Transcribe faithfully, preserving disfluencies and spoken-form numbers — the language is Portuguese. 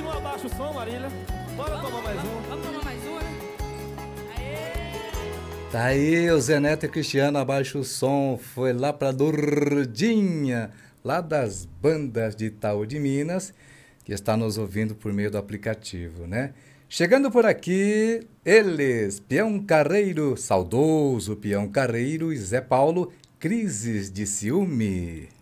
continua abaixo o som, Marília. Bora Vamos, tomar mais vamos, um. Vamos tomar mais um, né? Aê! Tá aí, o Zé Neto e Cristiano, abaixa o som, foi lá pra Durdinha, lá das bandas de Itaú de Minas, que está nos ouvindo por meio do aplicativo, né? Chegando por aqui, eles, Peão Carreiro, saudoso Peão Carreiro e Zé Paulo, Crises de Ciúme.